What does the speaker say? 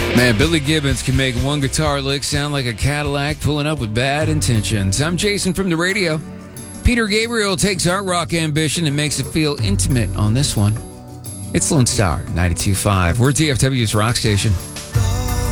Man, Billy Gibbons can make one guitar lick sound like a Cadillac pulling up with bad intentions. I'm Jason from the radio. Peter Gabriel takes art rock ambition and makes it feel intimate on this one. It's Lone Star 92.5. We're DFW's rock station.